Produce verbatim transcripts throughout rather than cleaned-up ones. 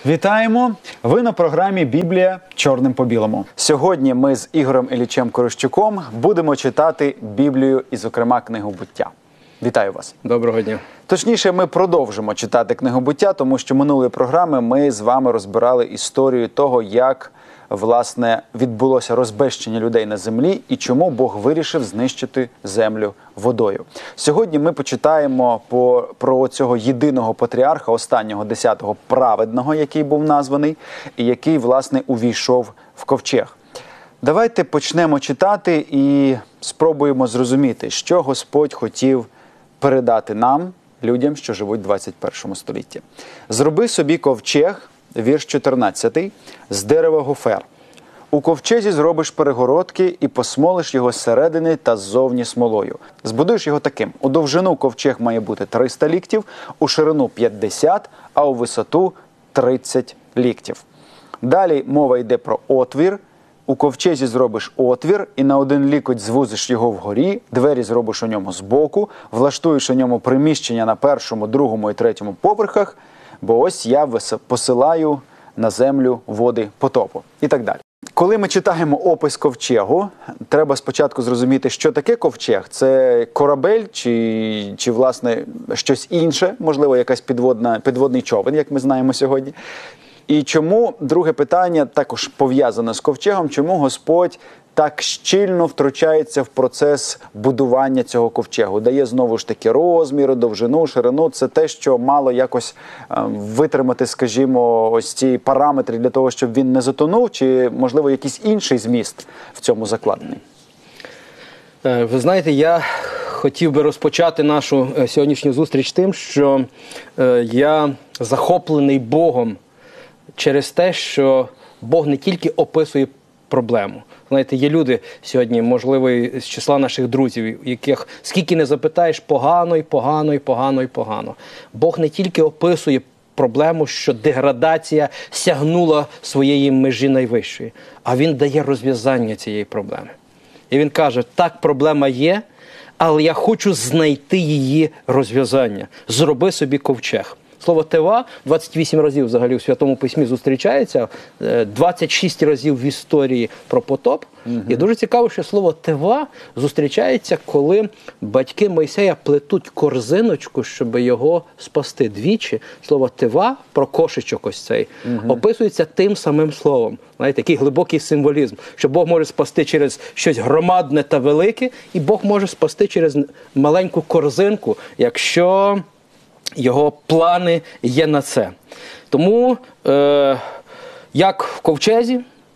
Вітаємо! Ви на програмі «Біблія чорним по білому». Сьогодні ми з Ігорем Іллічем Корощуком будемо читати Біблію і, зокрема, книгу «Буття». Вітаю вас! Доброго дня! Точніше, ми продовжимо читати книгу «Буття», тому що минулої програми ми з вами розбирали історію того, як, власне, відбулося розбещення людей на землі і чому Бог вирішив знищити землю водою. Сьогодні ми почитаємо по, про цього єдиного патріарха, останнього десятого праведного, який був названий, і який, власне, увійшов в ковчег. Давайте почнемо читати і спробуємо зрозуміти, що Господь хотів передати нам, людям, що живуть в двадцять першому столітті. «Зроби собі ковчег», вірш чотирнадцятий, «з дерева гофер. У ковчезі зробиш перегородки і посмолиш його зсередини та ззовні смолою. Збудуєш його таким. У довжину ковчег має бути триста ліктів, у ширину п'ятдесят, а у висоту тридцять ліктів». Далі мова йде про отвір. У ковчезі зробиш отвір і на один лікоть звузиш його вгорі, двері зробиш у ньому збоку, влаштуєш у ньому приміщення на першому, другому і третьому поверхах, бо ось я посилаю на землю води потопу. І так далі. Коли ми читаємо опис ковчегу, треба спочатку зрозуміти, що таке ковчег. Це корабель чи, чи власне, щось інше, можливо, якась підводна, підводний човен, як ми знаємо сьогодні. І чому, друге питання, також пов'язане з ковчегом, чому Господь так щільно втручається в процес будування цього ковчегу? Дає знову ж таки розміри, довжину, ширину. Це те, що мало якось е, витримати, скажімо, ось ці параметри для того, щоб він не затонув, чи, можливо, якийсь інший зміст в цьому закладений? Ви знаєте, я хотів би розпочати нашу сьогоднішню зустріч тим, що е, я захоплений Богом через те, що Бог не тільки описує проблему. Знаєте, є люди сьогодні, можливо, з числа наших друзів, яких скільки не запитаєш, погано і погано і погано і погано. Бог не тільки описує проблему, що деградація сягнула своєї межі найвищої, а Він дає розв'язання цієї проблеми. І Він каже, так, проблема є, але я хочу знайти її розв'язання. Зроби собі ковчег. Слово «тева» двадцять вісім разів взагалі в Святому Письмі зустрічається, двадцять шість разів в історії про потоп. Угу. І дуже цікаво, що слово «тева» зустрічається, коли батьки Мойсея плетуть корзиночку, щоб його спасти. Двічі слово «тева» про кошечок ось цей угу. описується тим самим словом. Знаєте, такий глибокий символізм, що Бог може спасти через щось громадне та велике, і Бог може спасти через маленьку корзинку, якщо Його плани є на це. Тому, е, як в ковчезі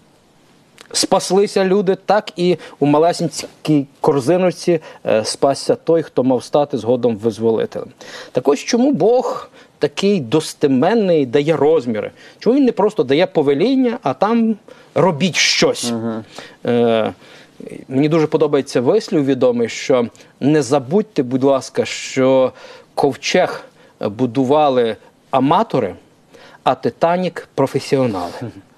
спаслися люди, так і у малесенькій корзиночці е, спасся той, хто мав стати згодом визволителем. Так ось чому Бог такий достеменний дає розміри? Чому Він не просто дає повеління, а там робіть щось? Угу. Е, мені дуже подобається вислів відомий, що не забудьте, будь ласка, що ковчег будували аматори, а Титанік – професіонали.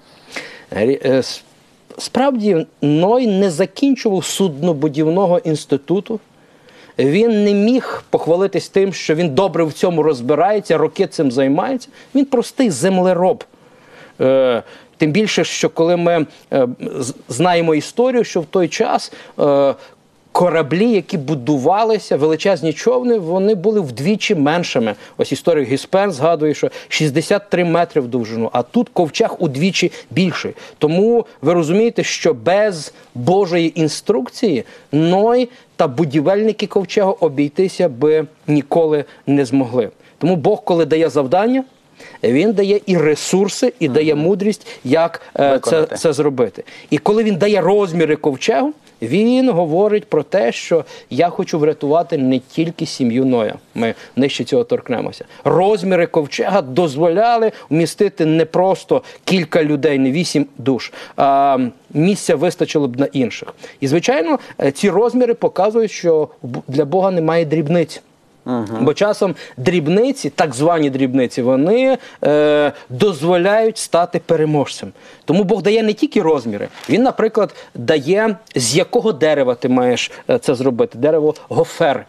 Справді, Ной не закінчував суднобудівного інституту. Він не міг похвалитись тим, що він добре в цьому розбирається, роки цим займається. Він простий землероб. Тим більше, що коли ми знаємо історію, що в той час кораблі, які будувалися, величезні човни, вони були вдвічі меншими. Ось історик Гіспен згадує, що шістдесят три метри в довжину, а тут ковчег удвічі більший. Тому ви розумієте, що без Божої інструкції Ной та будівельники ковчегу обійтися би ніколи не змогли. Тому Бог, коли дає завдання, Він дає і ресурси, і mm-hmm. дає мудрість, як е, це, це зробити. І коли Він дає розміри ковчегу, Він говорить про те, що я хочу врятувати не тільки сім'ю Ноя. Ми нижче цього торкнемося. Розміри ковчега дозволяли вмістити не просто кілька людей, не вісім душ, а місця вистачило б на інших. І, звичайно, ці розміри показують, що для Бога немає дрібниць. Угу. Бо часом дрібниці, так звані дрібниці, вони е, дозволяють стати переможцем. Тому Бог дає не тільки розміри. Він, наприклад, дає, з якого дерева ти маєш це зробити. Дерево гофер.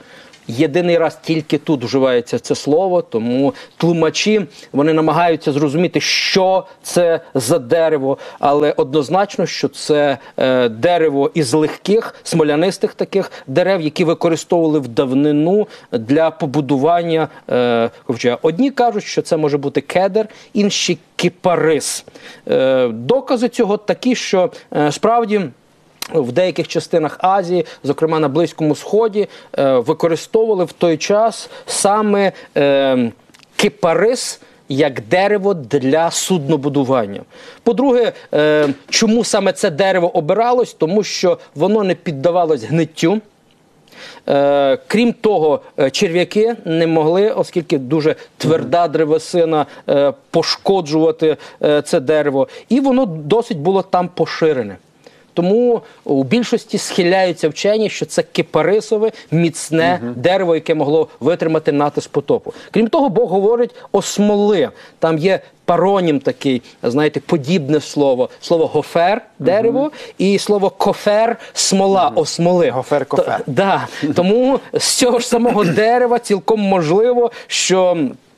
єдиний раз тільки тут вживається це слово, тому тлумачі, вони намагаються зрозуміти, що це за дерево, але однозначно, що це е, дерево із легких, смолянистих таких дерев, які використовували в давнину для побудування е, ковчега. Одні кажуть, що це може бути кедр, інші кипарис. Е, докази цього такі, що е, справді в деяких частинах Азії, зокрема на Близькому Сході, е, використовували в той час саме е, кипарис як дерево для суднобудування. По-друге, е, чому саме це дерево обиралось? Тому що воно не піддавалось гниттю. Е, крім того, черв'яки не могли, оскільки дуже тверда древесина, е, пошкоджувати е, це дерево. І воно досить було там поширене. Тому у більшості схиляються вчені, що це кипарисове, міцне угу. дерево, яке могло витримати натиск потопу. Крім того, Бог говорить о смоли. Там є паронім такий, знаєте, подібне слово. Слово гофер – дерево, угу. і слово кофер – смола, угу. осмоли. Гофер-кофер. Да. Тому з цього ж самого дерева цілком можливо, що...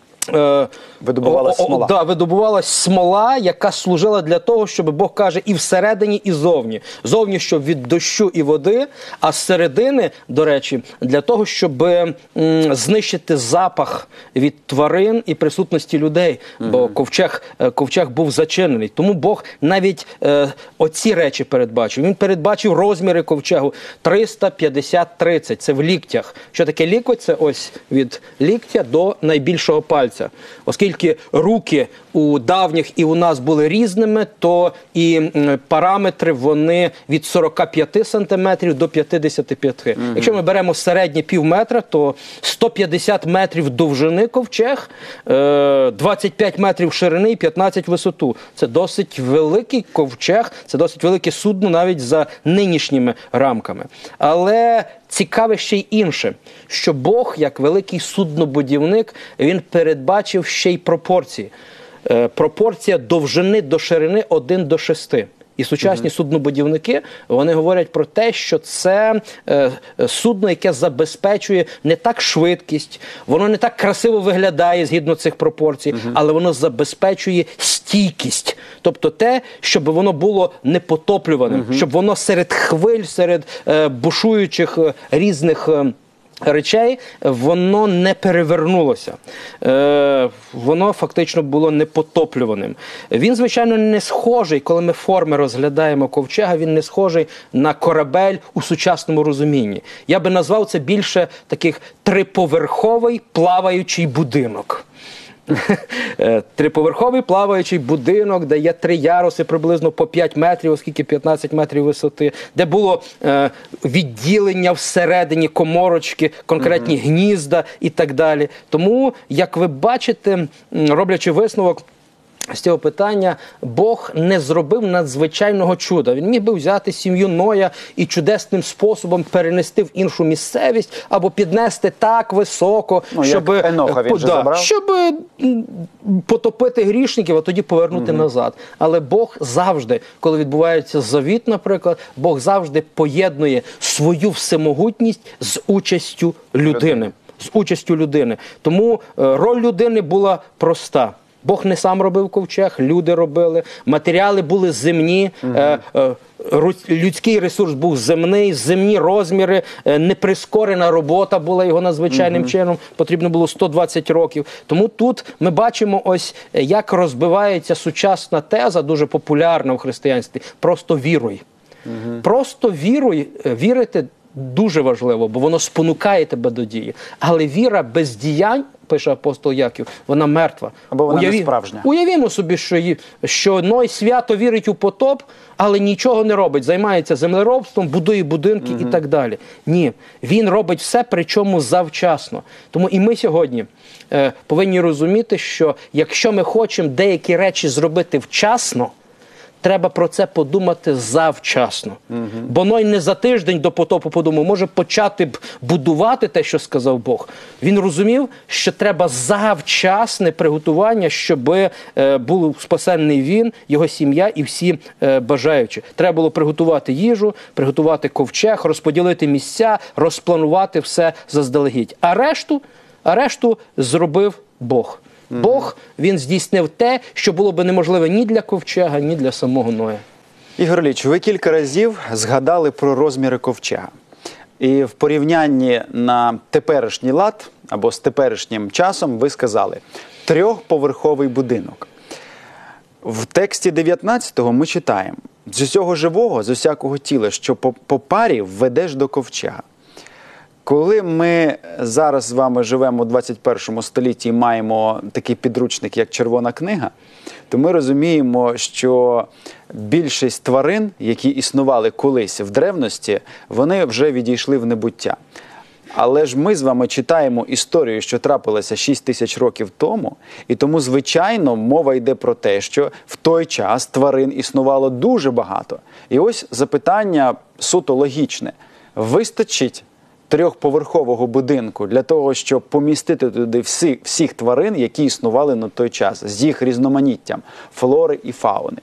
Видобувалась смола. Да, видобувалась смола, яка служила для того, щоб Бог каже, і всередині, і зовні. Зовні, щоб від дощу і води, а зсередини, до речі, для того, щоб м, знищити запах від тварин і присутності людей. Mm-hmm. Бо ковчег, ковчег був зачинений. Тому Бог навіть е, оці речі передбачив. Він передбачив розміри ковчегу триста п'ятдесят тридцять. Це в ліктях. Що таке лікоть? Це ось від ліктя до найбільшого пальця. Оскільки руки у давніх і у нас були різними, то і параметри вони від сорок п'ять сантиметрів до п'ятдесят п'ять. Угу. Якщо ми беремо середнє пів метра, то сто п'ятдесят метрів довжини ковчег, двадцять п'ять метрів ширини і п'ятнадцять висоту. Це досить великий ковчег, це досить велике судно навіть за нинішніми рамками. Але цікаве ще й інше, що Бог, як великий суднобудівник, він передбачив ще й пропорції. Е, пропорція довжини до ширини один до шести. І сучасні mm-hmm. суднобудівники, вони говорять про те, що це е, судно, яке забезпечує не так швидкість, воно не так красиво виглядає згідно цих пропорцій, mm-hmm. але воно забезпечує стійкість. Тобто те, щоб воно було непотоплюваним, mm-hmm. щоб воно серед хвиль, серед е, бушуючих е, різних е, речей, воно не перевернулося. Е, воно фактично було непотоплюваним. Він, звичайно, не схожий, коли ми форми розглядаємо ковчега, він не схожий на корабель у сучасному розумінні. Я би назвав це більше таких триповерховий плаваючий будинок. Триповерховий плаваючий будинок, де є три яруси приблизно по п'ять метрів, оскільки п'ятнадцять метрів висоти, де було е, відділення всередині коморочки, конкретні mm-hmm. гнізда і так далі. Тому, як ви бачите, роблячи висновок з цього питання, Бог не зробив надзвичайного чуда. Він міг би взяти сім'ю Ноя і чудесним способом перенести в іншу місцевість або піднести так високо, ну, щоб, Еноха він же да, забрав. щоб потопити грішників, а тоді повернути угу. назад. Але Бог завжди, коли відбувається завіт, наприклад, Бог завжди поєднує свою всемогутність з участю людини. З участю людини. Тому роль людини була проста. Бог не сам робив ковчег, люди робили, матеріали були земні, угу. е, е, людський ресурс був земний, земні розміри, е, неприскорена робота була його надзвичайним угу. чином, потрібно було сто двадцять років. Тому тут ми бачимо ось, як розбивається сучасна теза, дуже популярна в християнстві, просто віруй. Угу. Просто віруй, вірити дуже важливо, бо воно спонукає тебе до дії. Але віра без діянь, пише апостол Яків, вона мертва. Або вона Уяві... не справжня. Уявімо собі, що, ї... що Ной свято вірить у потоп, але нічого не робить. Займається землеробством, будує будинки угу. і так далі. Ні. Він робить все, причому завчасно. Тому і ми сьогодні е, повинні розуміти, що якщо ми хочемо деякі речі зробити вчасно, треба про це подумати завчасно. Угу. Бо Ной не за тиждень до потопу подумав, може почати б будувати те, що сказав Бог. Він розумів, що треба завчасне приготування, щоб е, був спасенний він, його сім'я і всі е, бажаючі. Треба було приготувати їжу, приготувати ковчег, розподілити місця, розпланувати все заздалегідь. А решту, а решту зробив Бог. Бог, він здійснив те, що було б неможливе ні для ковчега, ні для самого Ноя. Ігор Ілліч, ви кілька разів згадали про розміри ковчега. І в порівнянні на теперішній лад, або з теперішнім часом, ви сказали трьохповерховий будинок. В тексті дев'ятнадцятого ми читаємо: «З усього живого, з усякого тіла, що по, по парі введеш до ковчега». Коли ми зараз з вами живемо у двадцять першому столітті і маємо такий підручник, як Червона книга, то ми розуміємо, що більшість тварин, які існували колись в древності, вони вже відійшли в небуття. Але ж ми з вами читаємо історію, що трапилася шість тисяч років тому, і тому, звичайно, мова йде про те, що в той час тварин існувало дуже багато. І ось запитання суто логічне. Вистачить трьохповерхового будинку для того, щоб помістити туди всі, всіх тварин, які існували на той час, з їх різноманіттям флори і фауни?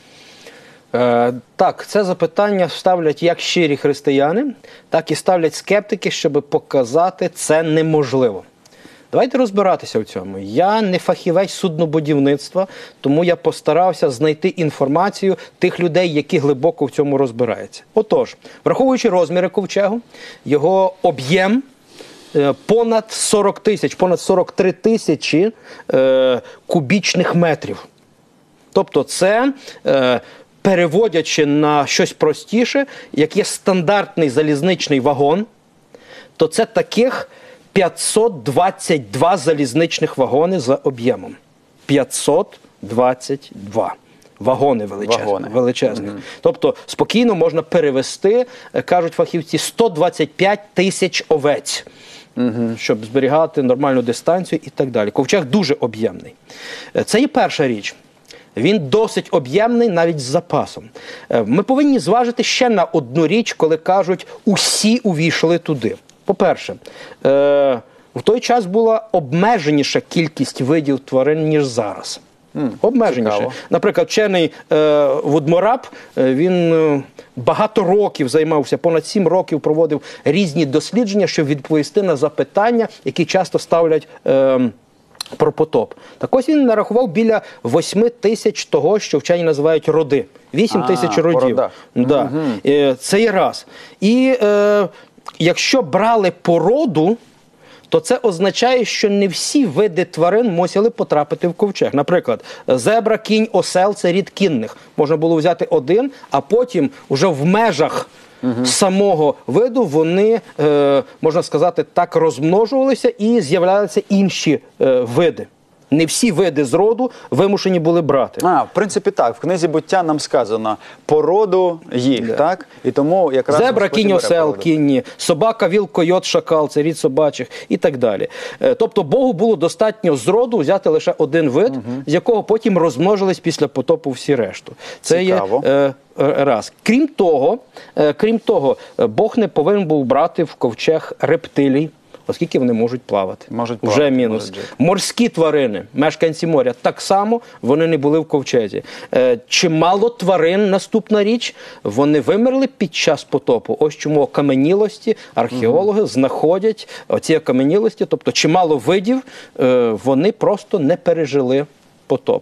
Е, так, це запитання ставлять як щирі християни, так і ставлять скептики, щоб показати, це неможливо. Давайте розбиратися в цьому. Я не фахівець суднобудівництва, тому я постарався знайти інформацію тих людей, які глибоко в цьому розбираються. Отож, враховуючи розміри ковчегу, його об'єм понад сорок тисяч, понад сорок три тисячі е, кубічних метрів. Тобто це, е, переводячи на щось простіше, як є стандартний залізничний вагон, то це таких п'ятсот двадцять два залізничних вагони за об'ємом. п'ятсот двадцять два вагони величезних. Вагони. величезних. Mm-hmm. Тобто спокійно можна перевести, кажуть фахівці, сто двадцять п'ять тисяч овець, mm-hmm. щоб зберігати нормальну дистанцію і так далі. Ковчег дуже об'ємний. Це є перша річ. Він досить об'ємний навіть з запасом. Ми повинні зважити ще на одну річ, коли кажуть, усі увійшли туди. По-перше, е, в той час була обмеженіша кількість видів тварин, ніж зараз. Mm, обмеженіше. Цікаво. Наприклад, вчений е, Вудмораб, е, він е, багато років займався, понад сім років проводив різні дослідження, щоб відповісти на запитання, які часто ставлять е, про потоп. Так ось він нарахував біля восьми тисяч того, що вчені називають роди. Вісім тисяч родів. Да. Угу. Е, це є раз. І е, якщо брали породу, то це означає, що не всі види тварин мусили потрапити в ковчег. Наприклад, зебра, кінь, осел – це рід кінних. Можна було взяти один, а потім вже в межах угу. самого виду вони, е, можна сказати, так розмножувалися і з'являлися інші е, види. Не всі види з роду вимушені були брати. А, в принципі, так. В книзі «Буття» нам сказано породу їх, yeah. так? І тому якраз зебра, кінь, осел, кінні, собака, віл, койот, шакал, це рід собачих і так далі. Тобто Богу було достатньо з роду взяти лише один вид, uh-huh. з якого потім розмножились після потопу всі решту. Це Цікаво. є е, раз. Крім того, е, крім того, Бог не повинен був брати в ковчег рептилій, оскільки вони можуть плавати. Можуть плавати. Вже мінус. Можуть Морські тварини, мешканці моря, так само вони не були в ковчезі. Е, чимало тварин, наступна річ, вони вимерли під час потопу. Ось чому окаменілості археологи угу. знаходять оці окаменілості, тобто чимало видів, е, вони просто не пережили потоп.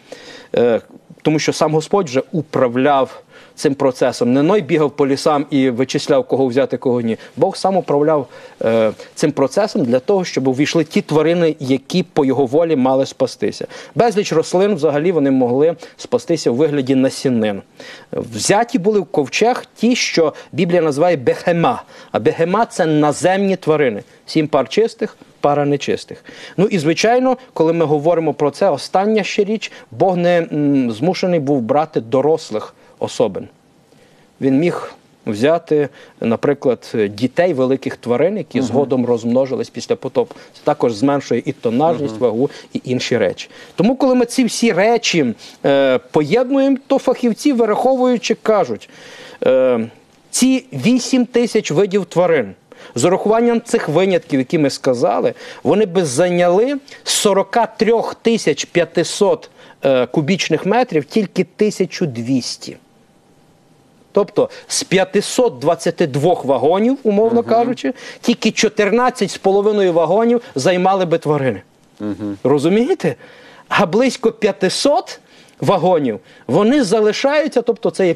Е, тому що сам Господь вже управляв цим процесом. Не Ной бігав по лісам і вичисляв, кого взяти, кого ні. Бог сам управляв е, цим процесом для того, щоб увійшли ті тварини, які по його волі мали спастися. Безліч рослин взагалі вони могли спастися у вигляді насінин. Взяті були в ковчег ті, що Біблія називає бехема. А бехема – це наземні тварини. Сім пар чистих, пара нечистих. Ну і, звичайно, коли ми говоримо про це, остання ще річ, Бог не м, змушений був брати дорослих особин. Він міг взяти, наприклад, дітей великих тварин, які угу. згодом розмножились після потопу. Це також зменшує і тонажність, угу. вагу, і інші речі. Тому, коли ми ці всі речі е, поєднуємо, то фахівці, вираховуючи, кажуть, е, ці вісім тисяч видів тварин, з урахуванням цих винятків, які ми сказали, вони би зайняли сорок три тисячі п'ятсот е, кубічних метрів тільки тисячу двісті. Тобто з п'ятисот двадцяти двох вагонів, умовно uh-huh. кажучи, тільки чотирнадцять з половиною вагонів займали би тварини. Uh-huh. Розумієте? А близько п'ятисот вагонів, вони залишаються, тобто це є